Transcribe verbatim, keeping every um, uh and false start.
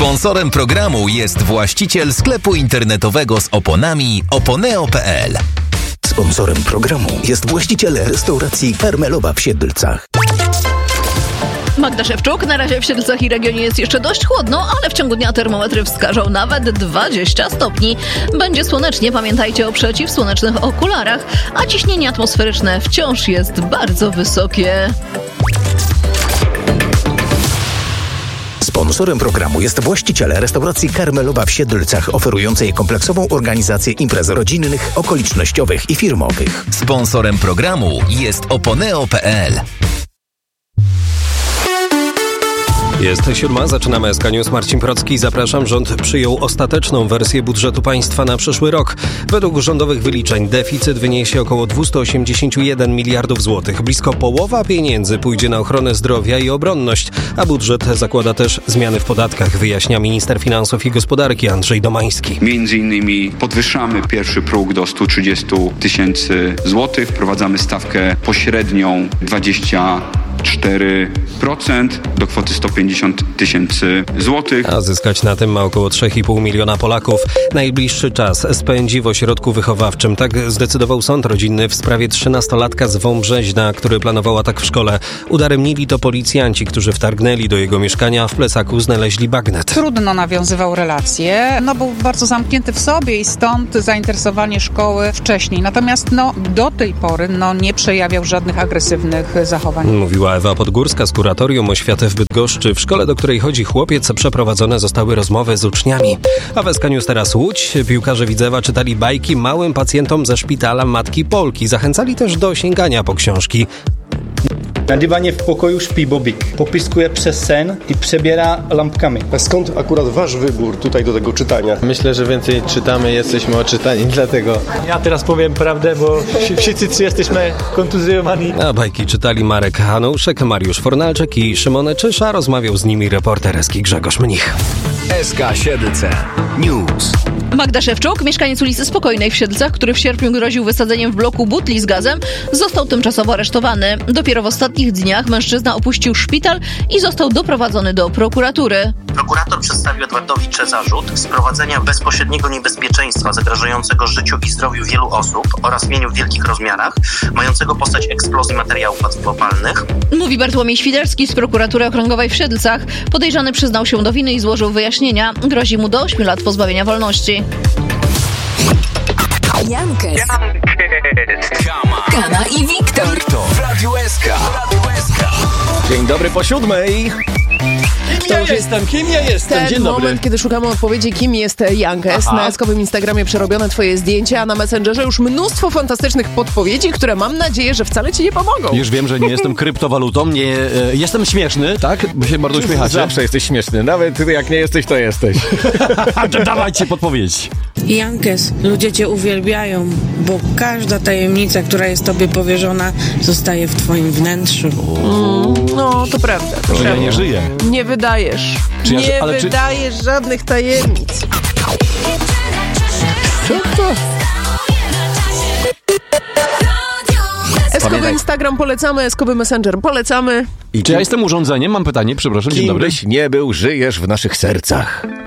Sponsorem programu jest właściciel sklepu internetowego z oponami oponeo kropka pe el. Sponsorem programu jest właściciel restauracji Karmelowa w Siedlcach. Magda Szewczuk. Na razie w Siedlcach i regionie jest jeszcze dość chłodno, ale w ciągu dnia termometry wskażą nawet dwadzieścia stopni. Będzie słonecznie, pamiętajcie o przeciwsłonecznych okularach, a ciśnienie atmosferyczne wciąż jest bardzo wysokie. Sponsorem programu jest właściciel restauracji Karmelowa w Siedlcach, oferującej kompleksową organizację imprez rodzinnych, okolicznościowych i firmowych. Sponsorem programu jest oponeo kropka pe el. Jest siódma, zaczynamy S K News. Marcin Procki, zapraszam. Rząd przyjął ostateczną wersję budżetu państwa na przyszły rok. Według rządowych wyliczeń deficyt wyniesie około dwieście osiemdziesiąt jeden miliardów złotych. Blisko połowa pieniędzy pójdzie na ochronę zdrowia i obronność, a budżet zakłada też zmiany w podatkach, wyjaśnia minister finansów i gospodarki Andrzej Domański. Między innymi podwyższamy pierwszy próg do stu trzydziestu tysięcy złotych, wprowadzamy stawkę pośrednią dwadzieścia cztery procent do kwoty sto pięćdziesiąt tysięcy złotych. A zyskać na tym ma około trzy i pół miliona Polaków. Najbliższy czas spędzi w ośrodku wychowawczym. Tak zdecydował sąd rodzinny w sprawie trzynastolatka z Wąbrzeźna, który planował atak w szkole. Udaremnili to policjanci, którzy wtargnęli do jego mieszkania, a w plecaku znaleźli bagnet. Trudno nawiązywał relacje, no był bardzo zamknięty w sobie i stąd zainteresowanie szkoły wcześniej. Natomiast no, do tej pory no, nie przejawiał żadnych agresywnych zachowań. Mówiła Ewa Podgórska z Kuratorium Oświaty w Bydgoszczy. W szkole, do której chodzi chłopiec, przeprowadzone zostały rozmowy z uczniami. A w S K News teraz Łódź. Piłkarze Widzewa czytali bajki małym pacjentom ze szpitala Matki Polki. Zachęcali też do sięgania po książki. Na dywanie w pokoju śpi Bobik. Popiskuje przez sen i przebiera lampkami. A skąd akurat wasz wybór tutaj do tego czytania? Myślę, że więcej czytamy, jesteśmy oczytani, dlatego... Ja teraz powiem prawdę, bo wszyscy trzy jesteśmy kontuzjowani. A bajki czytali Marek Hanuszek, Mariusz Fornalczyk i Szymon Czysza. Rozmawiał z nimi reporter S K Grzegorz Mnich. S K Siedlce News. Magda Szewczuk, mieszkaniec ulicy Spokojnej w Siedlcach, który w sierpniu groził wysadzeniem w bloku butli z gazem, został tymczasowo aresztowany. Dopiero w ostatnich dniach mężczyzna opuścił szpital i został doprowadzony do prokuratury. Prokurator przedstawił Edwardowi Cze zarzut sprowadzenia bezpośredniego niebezpieczeństwa zagrażającego życiu i zdrowiu wielu osób oraz mieniu w wielkich rozmiarach, mającego postać eksplozji materiałów łatwopalnych. Mówi Bartłomiej Świderski z prokuratury okręgowej w Siedlcach. Podejrzany przyznał się do winy i złożył wyjaśnienia. Grozi mu do ośmiu lat pozbawienia wolności. Jankes, Kama i Wiktor W Radiu S K. Dzień dobry po siódmej. Kim ja jestem? Kim ja jestem? Ten Dzień dobry. moment, kiedy szukamy odpowiedzi, kim jest Jankes. Na eskowym Instagramie przerobione twoje zdjęcia, a na Messengerze już mnóstwo fantastycznych podpowiedzi, które mam nadzieję, że wcale ci nie pomogą. Już wiem, że nie jestem kryptowalutą, nie e, jestem śmieszny, tak? Bo się bardzo uśmiechacie. Zawsze jesteś śmieszny, nawet jak nie jesteś, to jesteś. Dawajcie podpowiedź. Jankes, ludzie cię uwielbiają, bo każda tajemnica, która jest tobie powierzona, zostaje w twoim wnętrzu. Mm, no, to prawda. To że prawda. ja nie żyję. Nie wydajesz. Czy ja, nie ale wydajesz czy... żadnych tajemnic. Co to? Eskowy Instagram polecamy, eskowy Messenger polecamy. I czy ja jestem urządzeniem? Mam pytanie, przepraszam, dzień Kim dobry. byś nie był, żyjesz w naszych sercach.